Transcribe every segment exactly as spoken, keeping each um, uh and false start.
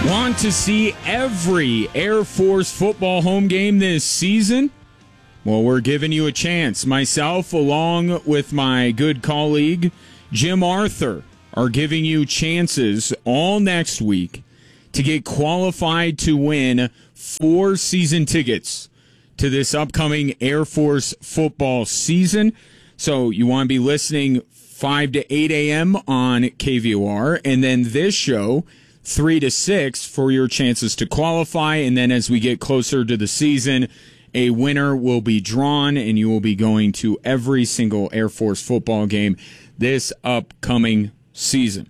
Want to see every Air Force football home game this season? Well, we're giving you a chance. Myself, along with my good colleague, Jim Arthur, are giving you chances all next week to get qualified to win four season tickets to this upcoming Air Force football season. So you want to be listening five to eight a.m. on K V O R, and then this show three to six for your chances to qualify. And then as we get closer to the season, a winner will be drawn, and you will be going to every single Air Force football game this upcoming season.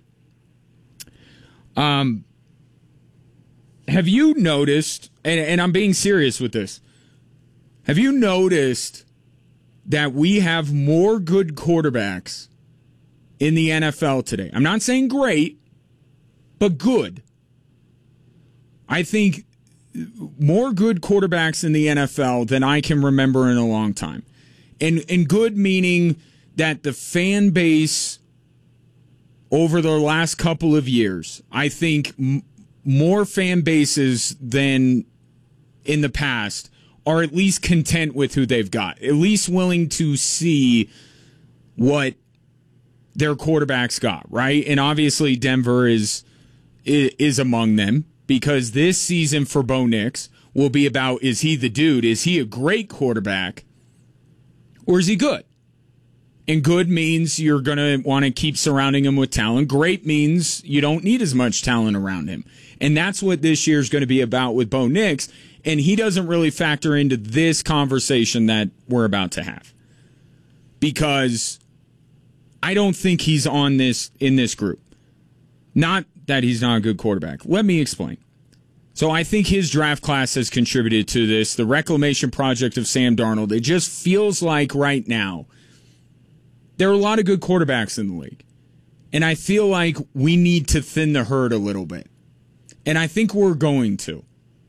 Um, have you noticed, and, and I'm being serious with this, have you noticed that we have more good quarterbacks in the N F L today? I'm not saying great, but good. I think more good quarterbacks in the N F L than I can remember in a long time. And, and good meaning that the fan base over the last couple of years, I think m- more fan bases than in the past are at least content with who they've got, at least willing to see what their quarterbacks got, right? And obviously Denver is is among them, because this season for Bo Nix will be about, is he the dude? Is he a great quarterback? Or is he good? And good means you're going to want to keep surrounding him with talent. Great means you don't need as much talent around him. And that's what this year is going to be about with Bo Nix. And he doesn't really factor into this conversation that we're about to have, because I don't think he's on this in this group. Not that he's not a good quarterback. Let me explain. So I think his draft class has contributed to this, the reclamation project of Sam Darnold. It just feels like right now there are a lot of good quarterbacks in the league. And I feel like we need to thin the herd a little bit. And I think we're going to.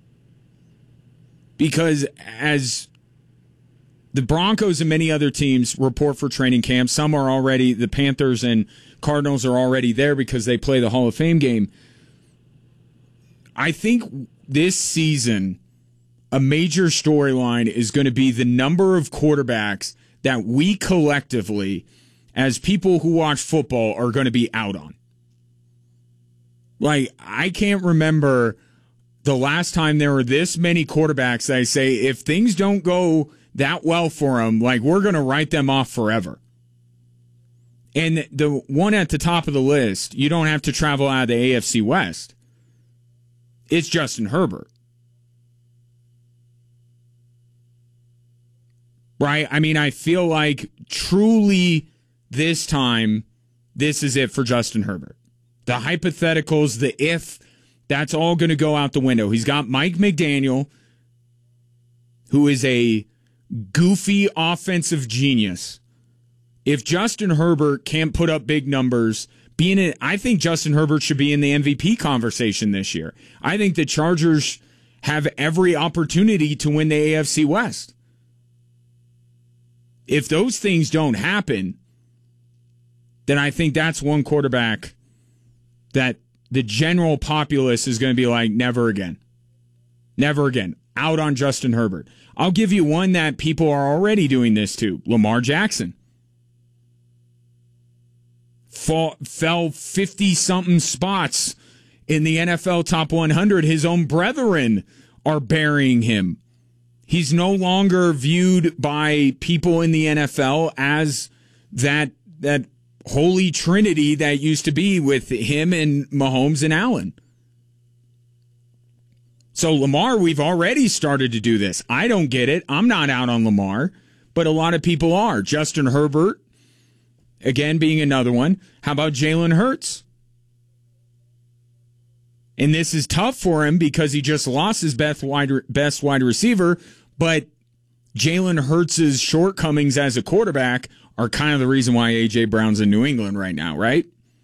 Because as the Broncos and many other teams report for training camp, some are already, the Panthers and Cardinals are already there because they play the Hall of Fame game. I think this season, a major storyline is going to be the number of quarterbacks that we collectively, as people who watch football, are going to be out on. Like, I can't remember the last time there were this many quarterbacks that I say, if things don't go that well for them, like, we're going to write them off forever. And the one at the top of the list, you don't have to travel out of the A F C West. It's Justin Herbert. Right? I mean, I feel like truly this time, this is it for Justin Herbert. The hypotheticals, the if, that's all going to go out the window. He's got Mike McDaniel, who is a goofy offensive genius. If Justin Herbert can't put up big numbers, being it, I think Justin Herbert should be in the M V P conversation this year. I think the Chargers have every opportunity to win the A F C West. If those things don't happen, then I think that's one quarterback that the general populace is going to be like, never again. Never again. Out on Justin Herbert. I'll give you one that people are already doing this to. Lamar Jackson. Fall, fell fifty-something spots in the N F L Top one hundred. His own brethren are burying him. He's no longer viewed by people in the N F L as that that holy trinity that used to be with him and Mahomes and Allen. So Lamar, we've already started to do this. I don't get it. I'm not out on Lamar, but a lot of people are. Justin Herbert, again, being another one. How about Jalen Hurts? And this is tough for him because he just lost his best wide, best wide receiver, but Jalen Hurts' shortcomings as a quarterback are kind of the reason why A J. Brown's in New England right now, right?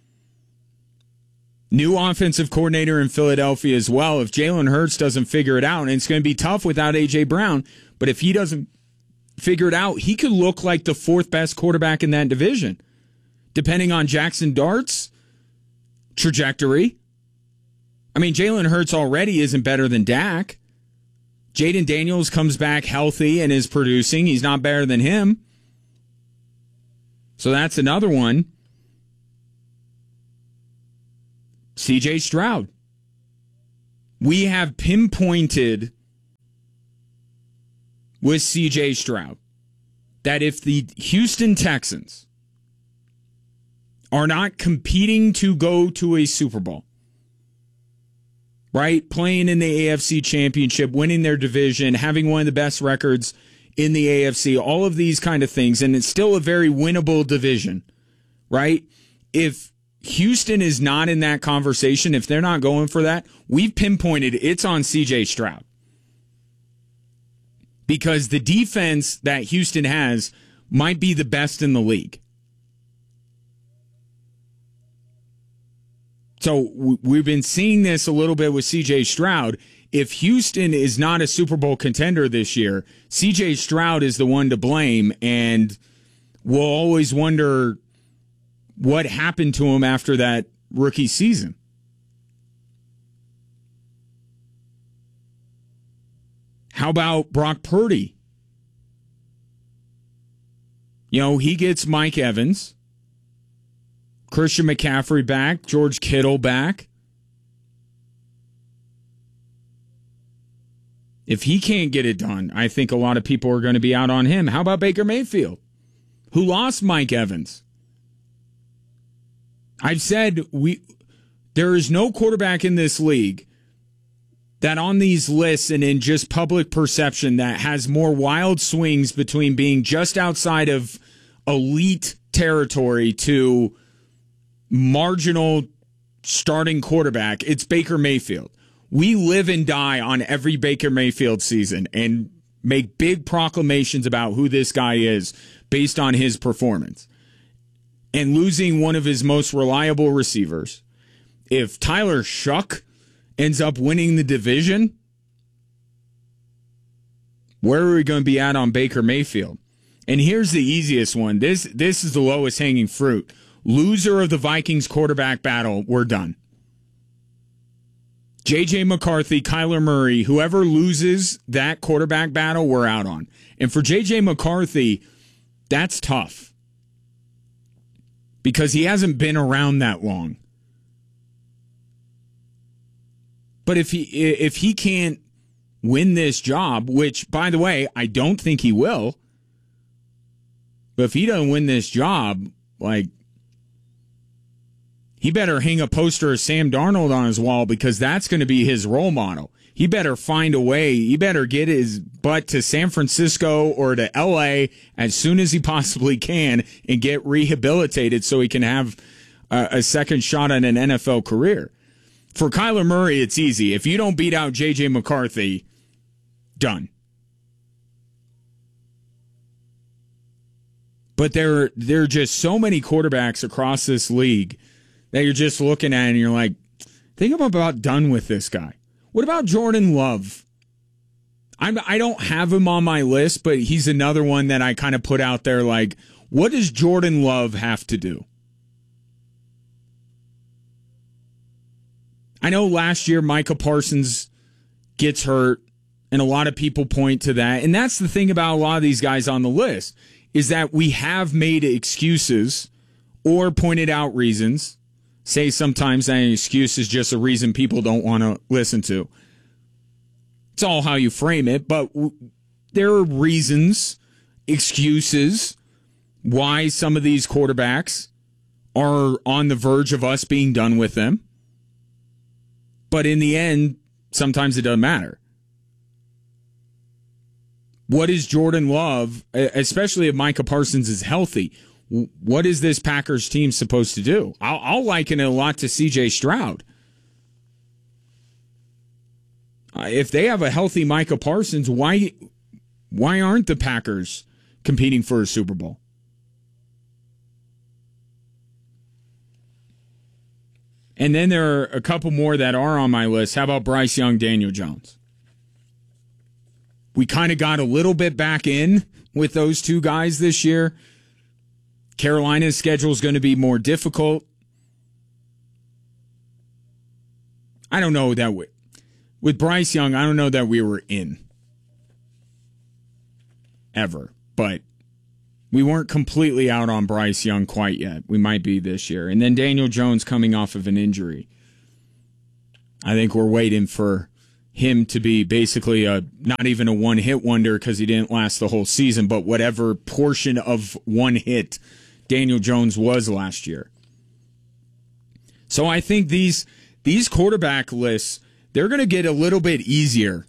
New offensive coordinator in Philadelphia as well. If Jalen Hurts doesn't figure it out, and it's going to be tough without A J. Brown, but if he doesn't figure it out, he could look like the fourth best quarterback in that division, depending on Jackson Dart's trajectory. I mean, Jalen Hurts already isn't better than Dak. Jaden Daniels comes back healthy and is producing. He's not better than him. So that's another one. C J Stroud. We have pinpointed with C J Stroud that if the Houston Texans are not competing to go to a Super Bowl, right, playing in the A F C Championship, winning their division, having one of the best records in the A F C, all of these kind of things, and it's still a very winnable division, right? If Houston is not in that conversation, if they're not going for that, we've pinpointed it's on C J Stroud. Because the defense that Houston has might be the best in the league. So we've been seeing this a little bit with C J Stroud. If Houston is not a Super Bowl contender this year, C J Stroud is the one to blame, and we'll always wonder what happened to him after that rookie season. How about Brock Purdy? You know, he gets Mike Evans, Christian McCaffrey back, George Kittle back. If he can't get it done, I think a lot of people are going to be out on him. How about Baker Mayfield, who lost Mike Evans? I've said we there is no quarterback in this league that on these lists and in just public perception that has more wild swings between being just outside of elite territory to marginal starting quarterback. It's Baker Mayfield. We live and die on every Baker Mayfield season and make big proclamations about who this guy is based on his performance. And losing one of his most reliable receivers. If Tyler Shuck ends up winning the division, where are we going to be at on Baker Mayfield? And here's the easiest one. This this is the lowest hanging fruit. Loser of the Vikings quarterback battle, we're done. J J McCarthy, Kyler Murray, whoever loses that quarterback battle, we're out on. And for J J McCarthy, that's tough. Because he hasn't been around that long. But if he if he can't win this job, which, by the way, I don't think he will, but if he doesn't win this job, like, he better hang a poster of Sam Darnold on his wall because that's going to be his role model. He better find a way. He better get his butt to San Francisco or to L A as soon as he possibly can and get rehabilitated so he can have a, a second shot at an N F L career. For Kyler Murray, it's easy. If you don't beat out J J McCarthy, done. But there, there are just so many quarterbacks across this league that you're just looking at and you're like, I think I'm about done with this guy. What about Jordan Love? I'm, I don't have him on my list, but he's another one that I kind of put out there like, what does Jordan Love have to do? I know last year Micah Parsons gets hurt, and a lot of people point to that. And that's the thing about a lot of these guys on the list, is that we have made excuses or pointed out reasons. Say sometimes that an excuse is just a reason people don't want to listen to. It's all how you frame it, but w- there are reasons, excuses, why some of these quarterbacks are on the verge of us being done with them. But in the end, sometimes it doesn't matter. What is Jordan Love, especially if Micah Parsons is healthy, what is this Packers team supposed to do? I'll, I'll liken it a lot to C J Stroud. Uh, if they have a healthy Micah Parsons, why why aren't the Packers competing for a Super Bowl? And then there are a couple more that are on my list. How about Bryce Young, Daniel Jones? We kind of got a little bit back in with those two guys this year. Carolina's schedule is going to be more difficult. I don't know that we, with Bryce Young, I don't know that we were in ever, but we weren't completely out on Bryce Young quite yet. We might be this year. And then Daniel Jones coming off of an injury. I think we're waiting for him to be basically a not even a one-hit wonder because he didn't last the whole season, but whatever portion of one hit Daniel Jones was last year. So I think these these quarterback lists, they're going to get a little bit easier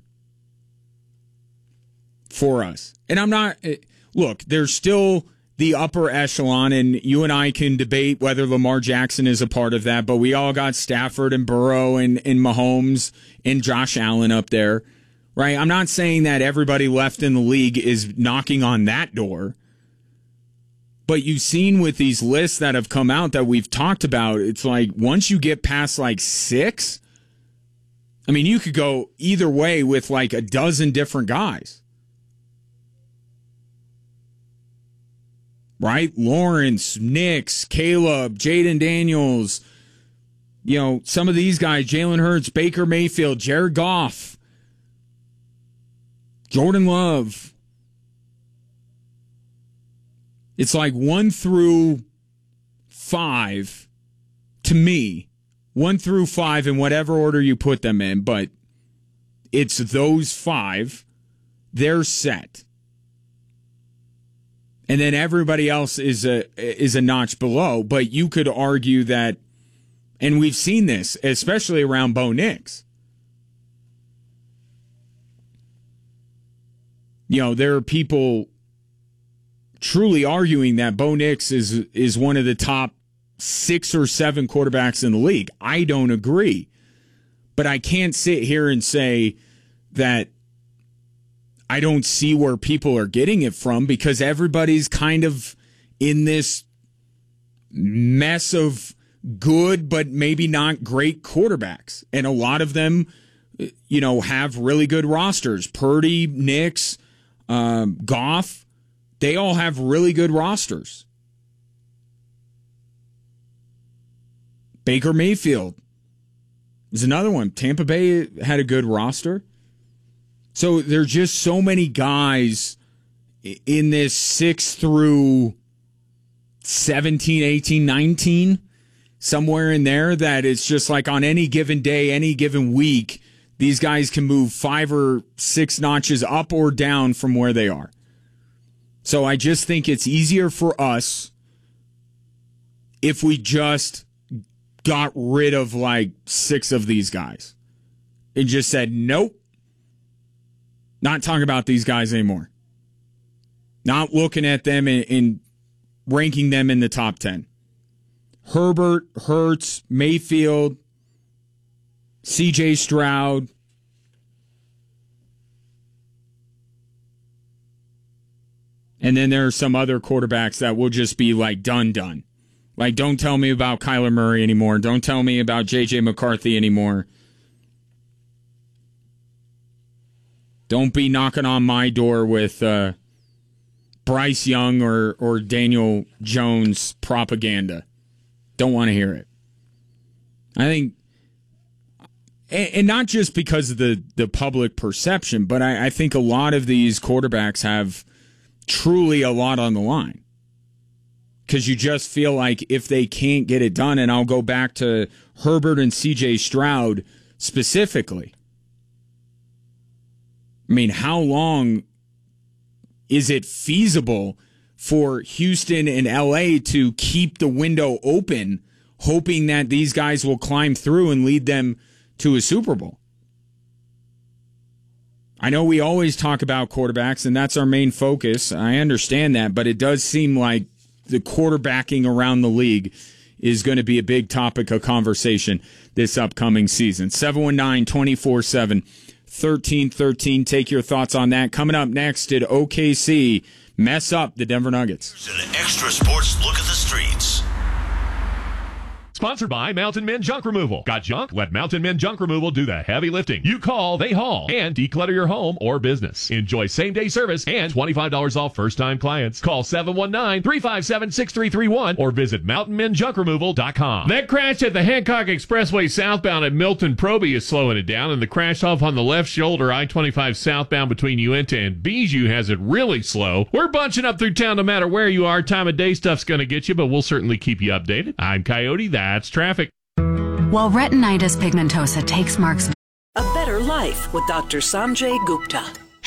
for us. And I'm not, look, there's still the upper echelon, and you and I can debate whether Lamar Jackson is a part of that, but we all got Stafford and Burrow and, and Mahomes and Josh Allen up there, right? I'm not saying that everybody left in the league is knocking on that door, but you've seen with these lists that have come out that we've talked about, it's like once you get past like six, I mean, you could go either way with like a dozen different guys. Right? Lawrence, Nix, Caleb, Jaden Daniels, you know, some of these guys, Jalen Hurts, Baker Mayfield, Jared Goff, Jordan Love. It's like one through five, to me, one through five in whatever order you put them in, but it's those five, they're set. And then everybody else is a is a notch below. But you could argue that, and we've seen this, especially around Bo Nix. You know, there are people truly arguing that Bo Nix is is one of the top six or seven quarterbacks in the league. I don't agree. But I can't sit here and say that I don't see where people are getting it from because everybody's kind of in this mess of good but maybe not great quarterbacks. And a lot of them, you know, have really good rosters. Purdy, Nix, um, Goff, they all have really good rosters. Baker Mayfield is another one. Tampa Bay had a good roster. So there's just so many guys in this six through seventeen, eighteen, nineteen, somewhere in there that it's just like on any given day, any given week, these guys can move five or six notches up or down from where they are. So I just think it's easier for us if we just got rid of like six of these guys and just said, nope. Not talking about these guys anymore. Not looking at them and, and ranking them in the top ten. Herbert, Hurts, Mayfield, C J Stroud. And then there are some other quarterbacks that will just be like done, done. Like, don't tell me about Kyler Murray anymore. Don't tell me about J J McCarthy anymore. Don't be knocking on my door with uh, Bryce Young or, or Daniel Jones propaganda. Don't want to hear it. I think, and, and not just because of the, the public perception, but I, I think a lot of these quarterbacks have truly a lot on the line. Because you just feel like if they can't get it done, and I'll go back to Herbert and C J Stroud specifically. I mean, how long is it feasible for Houston and L A to keep the window open, hoping that these guys will climb through and lead them to a Super Bowl? I know we always talk about quarterbacks, and that's our main focus. I understand that, but it does seem like the quarterbacking around the league is going to be a big topic of conversation this upcoming season. seven one nine, two four seven, one three one three. Take your thoughts on that. Coming up next, did O K C mess up the Denver Nuggets? An extra sports look at the streets. Sponsored by Mountain Men Junk Removal. Got junk? Let Mountain Men Junk Removal do the heavy lifting. You call, they haul, and declutter your home or business. Enjoy same-day service and twenty-five dollars off first-time clients. Call seven one nine, three five seven, six three three one or visit mountain men junk removal dot com. That crash at the Hancock Expressway southbound at Milton Proby is slowing it down, and the crash off on the left shoulder, I twenty-five southbound between Uinta and Bijou has it really slow. We're bunching up through town no matter where you are. Time of day stuff's going to get you, but we'll certainly keep you updated. I'm Coyote. That's traffic. While retinitis pigmentosa takes Mark's A better life with Doctor Sanjay Gupta.